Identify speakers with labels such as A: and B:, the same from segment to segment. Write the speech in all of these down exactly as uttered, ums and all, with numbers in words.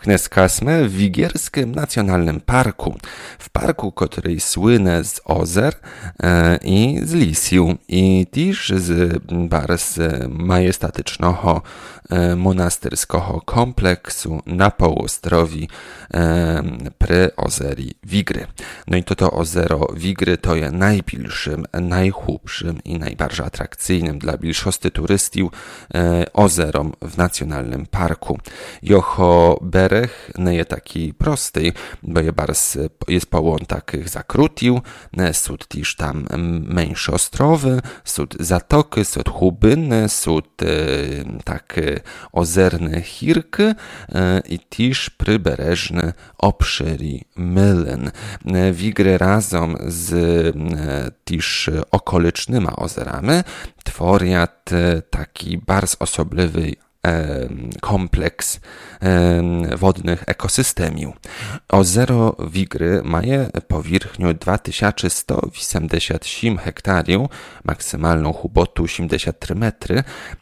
A: Dneska w Wigierskim Nacjonalnym Parku. W parku, który słyne z ozer e, i z lisiu i też z bardzo majestatycznego e, monastyrskiego kompleksu na połostrowi e, przy ozeri Wigry. No i to to ozero Wigry to jest najbliższym, najchłupszym i najbardziej atrakcyjnym dla większości turystów e, ozerom w Nacjonalnym Parku. Jocho bereg nie jest taki prosty, bo je bardzo, jest pełen takich zakrutiu, są też tam mniejsze ostrowy, są zatoki, są chubyny, są e, takie ozerne chirki e, i też przybereżne obszyry mylyn. Wigry razem z e, też okolicznymi ozerami tworzą taki bardzo osobliwy kompleks wodnych ekosystemów. Ozero Wigry ma powierzchnię dwa tysiące sto osiemdziesiąt osiem hektarów, maksymalną hubotu osiemdziesiąt trzy metry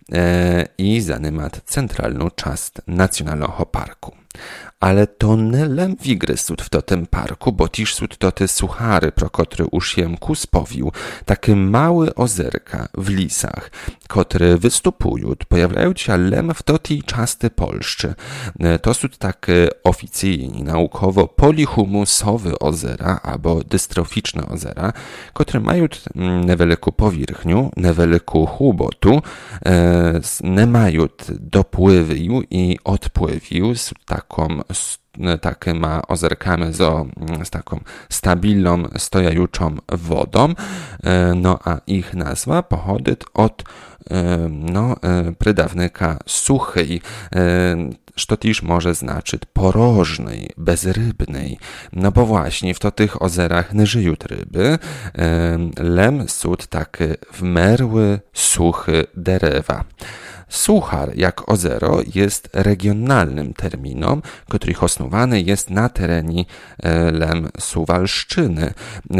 A: i zajmuje centralną część Nacjonalnego Parku. Ale to nie lem Wigry są w tym parku, bo też są to te suchary, pro które już jemku spowił. Takie małe ozerka w lisach, które wystupują, pojawiają się lem w tej części Polszczy. To są takie oficjalnie, naukowo polihumusowe ozera albo dystroficzne ozera, które mają niewielką powierzchnię, niewielką hubotu, nie mają dopływu i odpływu z taką takimi ozerkami z, z taką stabilną, stojajuczą wodą, no a ich nazwa pochodzi od no, przydawnika suchej, co też może znaczyć porożnej, bezrybnej, no bo właśnie w to tych ozerach nie żyją ryby, lem są takie wmerły, suchy derewa. Suchar, jak ozero, jest regionalnym terminem, który osnowany jest na terenie lem Suwalszczyny.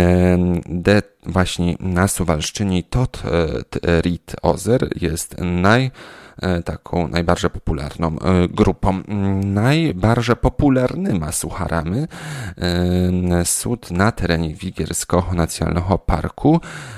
A: De właśnie na Suwalszczynie tot rit ozer jest naj taką najbardziej popularną grupą. Najbardziej popularnymi sucharami są na terenie Wigierskiego Nacjonalnego Parku.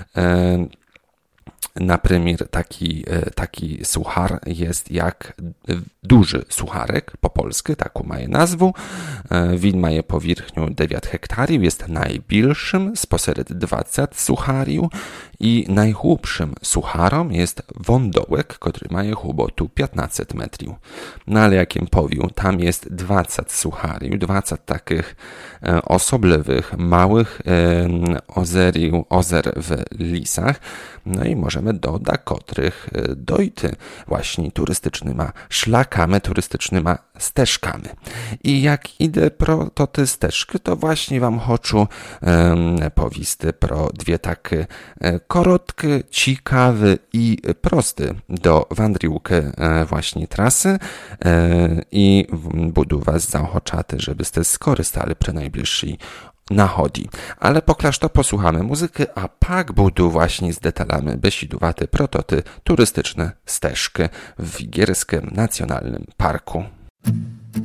A: Na przykład taki, taki suchar jest jak duży sucharek po polsku, taką ma nazwę. Win ma powierzchnię dziewięć hektarów, jest najbliższym spośród dwudziestu suchariów i najchłupszym sucharom jest wądołek, który ma hubotu piętnaście metrów. No ale jakim powiu, tam jest dwadzieścia suchariów, dwadzieścia takich osobliwych, małych ozeriów, ozer w lisach. No i możemy dodać, których dojty właśnie turystycznymi szlakami, turystycznymi ścieżkami. I jak idę pro to te ścieżki, to właśnie wam chcę um, powisty pro dwie takie krótkie, ciekawe i proste do wandriłki właśnie trasy i budu was zaochoczaty, żebyście skorzystali przy najbliższej nachodzi. Ale poklaż to posłuchamy muzyki, a pak budu właśnie z detalami besiduwaty prototy turystyczne ścieżki w Wigierskim Nacjonalnym Parku.